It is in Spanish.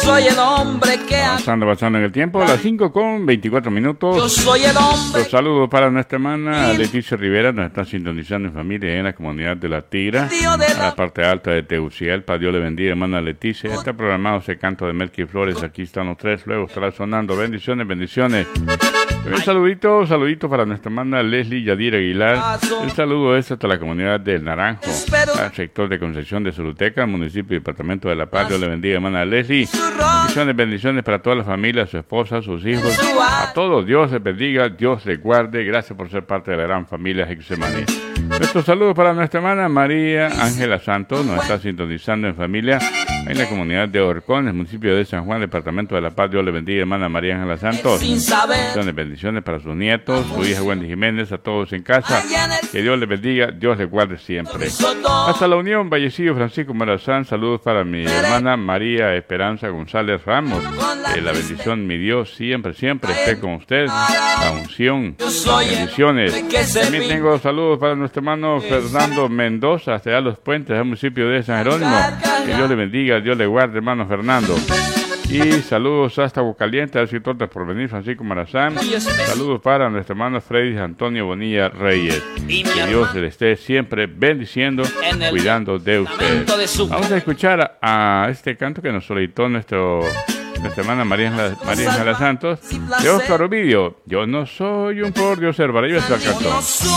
soy el hombre que Avanzando en el tiempo, a las 5:24. Yo soy el hombre. Los saludos para nuestra hermana Leticia Rivera, nos está sintonizando en familia en la comunidad de La Tigra, a la parte alta de Tegucigalpa. Dios le bendiga, hermana Leticia. Está programado ese canto de Melqui Flores. Aquí están los tres, luego estará sonando. Bendiciones, bendiciones. Un saludito para nuestra hermana Leslie Yadira Aguilar. El saludo es hasta la comunidad del Naranjo, al sector de Concepción de Suluteca, municipio y departamento de La Paz. Dios le bendiga, hermana Leslie. Bendiciones para toda la familia, su esposa, sus hijos, a todos. Dios les bendiga, Dios les guarde. Gracias por ser parte de la gran familia Hexemaní. Nuestro saludo para nuestra hermana María Ángela Santos, nos está sintonizando en familia en la comunidad de Orcón, en el municipio de San Juan, departamento de La Paz. Dios le bendiga, hermana María Ángela Santos. Bendiciones para sus nietos, su hija Wendy Jiménez, a todos en casa. Que Dios les bendiga, Dios les guarde siempre. Hasta la Unión, Vallecillo, Francisco Morazán. Saludos para mi hermana María Esperanza González Ramos. La bendición, mi Dios, siempre esté con usted. La unción, bendiciones. También tengo saludos para nuestro hermano Fernando Mendoza, hasta allá Los Puentes, al municipio de San Jerónimo. Que Dios le bendiga, Dios le guarde, hermano Fernando. Y saludos hasta Bocaliente, al sector de Porvenir, Francisco Morazán. Saludos para nuestro hermano Freddy Antonio Bonilla Reyes. Que Dios le esté siempre bendiciendo, cuidando de usted. Vamos a escuchar a este canto que nos solicitó nuestra hermana María Ángela Santos, de Óscar Ovidio. Yo no soy un por Dios, para ellos está el canto.